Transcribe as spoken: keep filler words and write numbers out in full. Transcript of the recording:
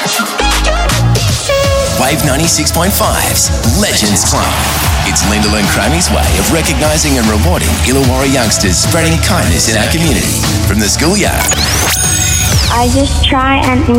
Wave ninety-six point five's Legends Club. It's Lyndall and Crammy's way of recognising and rewarding Illawarra youngsters spreading kindness in our community. From the schoolyard I just try and